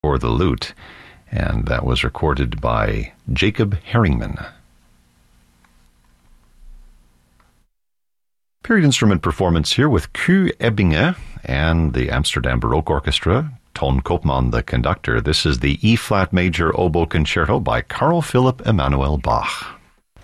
for the lute, and that was recorded by Jacob Herringman. Period instrument performance here with Q Ebbinge and the Amsterdam Baroque Orchestra, Ton Koopman the conductor. This is the E-flat major oboe concerto by Carl Philipp Emanuel Bach.